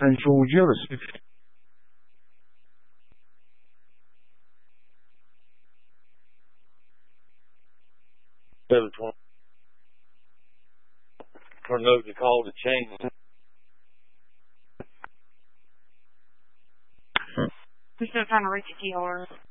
Central Jealousy. 720. Turn over the call to change. We're still trying to reach a TR.